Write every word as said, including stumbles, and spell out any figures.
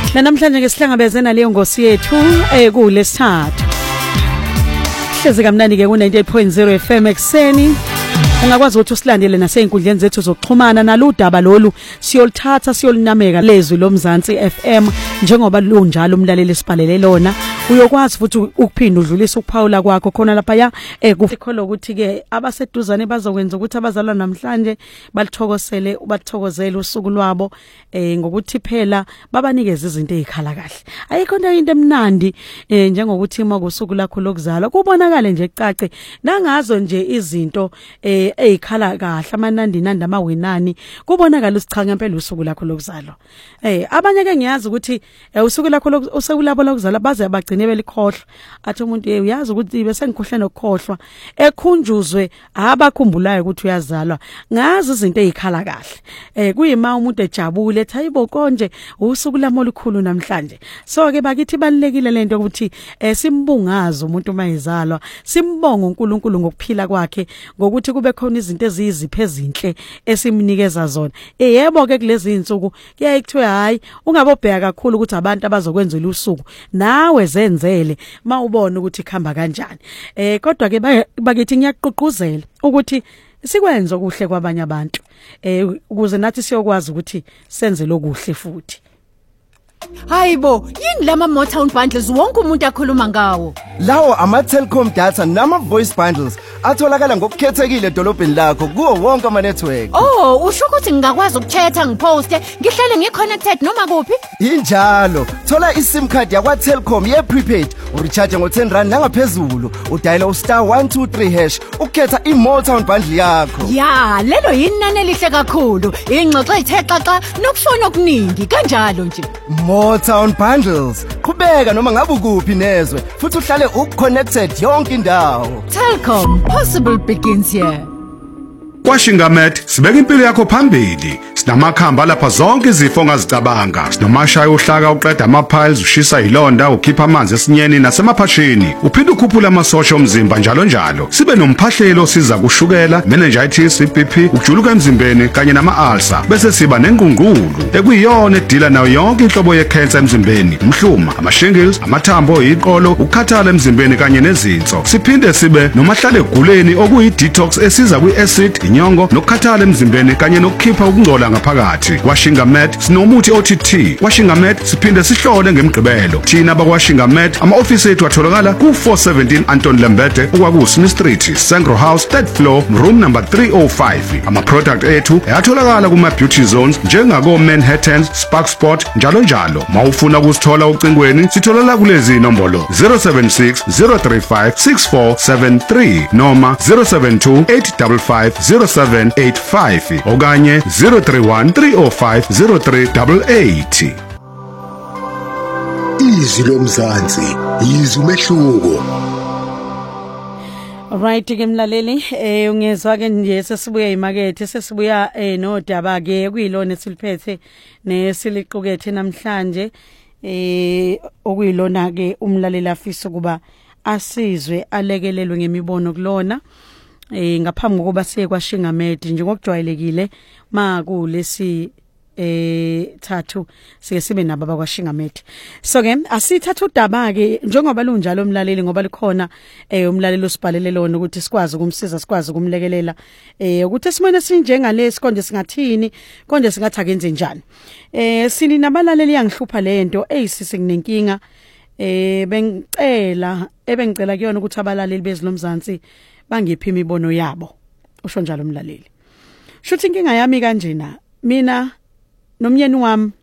Namhlanje ke sihlangabezena leyo ngosi yethu eh kulesithathu. Hlezi kamnandi ke ku ninety-eight point zero F M ekseni. Ungakwazi ukuthi usilandele nasey'nkundleni zethu zokuxhumana naludaba lolu siyolithatha siyolinameka lezwi lomzansi F M njengoba lunjalo umlaleli sibhalele lona uyokwazi futhi ukuphinda udlulisa ukuphawula kwakho khona lapha ya ekukholwa ukuthi ke abaseduzane bazokwenza ukuthi abazalwa namhlanje balithokosele ubathokozele usuku lwabo eh ngokuthi phela babanikeza izinto ezikhala kahle ayikho into emnandi eh njengokuthi uma kusuku lakho lokuzalwa kubonakala nje ecace nangazo nje izinto eh eyikhala kahle amanandi nandi amawenani kubonakala usichanga impela usuku lakho lokuzalwa eh abanye ke ngiyazi ukuthi usuku lakho usuku labo lokuzalwa baze bagcine belikhohlwa athi umuntu hey uyazi ukuthi bese ngikhohle nokukhohlwa ekhunjuzwe abakhumbulayo ukuthi uyazalwa ngazi izinto ezikhala kahle eh kuyima umuntu ejabule ethi hayibo konje usuku lami olukhulu namhlanje so ke bakithi balekile lento ukuthi eh simbungaza umuntu mayizalwa simbonga uNkulunkulu ngokuphila kwakhe ngokuthi kube khona izinto eziyiziphe ezinhle esimnikeza zona eh yebo ke kulezi insuku kuyaye kuthiwe hayi ungabobheka kakhulu ukuthi abantu abazokwenzela usuku nawe zenzele mawubona ukuthi ikhamba kanjani eh kodwa ke bakithi ngiyaqhuquzela ukuthi sikwenze okuhle kwabanye abantu eh ukuze nathi siyokwazi ukuthi senze lokuhle futhi. Hayibo, yini lama Motown bundles wonke umuntu akhuluma ngawo? Lawo ama Telkom data nama voice bundles atholakala ngokukhethekile edolobheni lakho kuwo wonke ama network. Oh, usho ukuthi ngingakwazi ukukhetha ngiposte, ngihlele ngiconnected noma kuphi? Injalo, thola iSIM card yakwa Telkom ye prepaid, urecharge ngo ten rand nangaphezulu, udial u star one two three hash ukhetha iMotown bundle yakho. Ya, lelo yinani elihle kakhulu. Ingxoxo ethe xaxa nokushona okuningi kanjalo nje. Motown bundles kubeka noma ngabe ukuphi nezwe futhi uhlale uconnected yonke indawo. Telkom, possible begins here. Kwashingamet sibeka impilo yakho phambili sinamakhamba lapha zonke izifo ongazicabanga sinomashaya uhlaka uqeda ama piles ushisa ilonda ukhipha amanzi esinyeni nasemaphashini uphinda ukhuphula amasosha omzimba njalo njalo sibe nomphahlelo siza kushukela meningitis B P ukujuluka emzimbeni kanye nama ulcer bese siba nengqungqulu ekuyiyona edila nayo yonke inhlobo ye cancer emzimbeni umhluma ama shingles amathambo iqolo ukukhathala emzimbeni kanye nezinso siphinde sibe nomahlale eguleni okuyi detox esiza kwi acid inyongo nokukhathala emzimbeni kanye nokukhipha ukungcola ngaphakathi. Washingamet sinomuthi O T T. Washingamet siphinde sihlole ngemigqibelo. Thina bakwaShingamet ama office ethu atholakala ku four seventeen Anton Lembede okwaku Smith Street, Sangro House, third floor, room number three oh five. Ama product ethu ayatholakala kuma beauty zones njengako Manhattan, Spark Sport njalo njalo. Mawufuna ukusithola ucingweni sitholala kulezi inombolo zero seven six zero three five six four seven three noma zero seven two eight five five zero seven eight five okanye zero three one three oh five zero three eight eight. Izwi lomzansi, izwi umehluko. Alright ke mlaleli eh ungezwa ke nje sesibuya emarket sesibuya eh nodaba ke kuyilona esiliphethe nesiliqukethe namhlanje eh okuyilona ke umlaleli afisa kuba asizwe alekelelwe ngemibono kulona eh ngaphambi kokuba siye kwaShingamet njengokujwayelekile makulesi eh thathu sike sibe nabo bakwaShingamet. So ke asithatha udaba ke njengoba lunjalo umlaleli ngoba likhona eh umlaleli usibhalele lona ukuthi sikwazi ukumsiza sikwazi ukumlekelela eh ukuthi simene sinjengalesi konje singathini konje singathi akenze njani. Eh sini nabalaleli yangihlupha lento eyisisi kunenkinga eh bengicela ebengicela kuyona ukuthi abalaleli bezilomzansi bangiphi imibono yabo usho njalo umlaleli. Shuthi inkinga yami kanjena mina nomyeni wami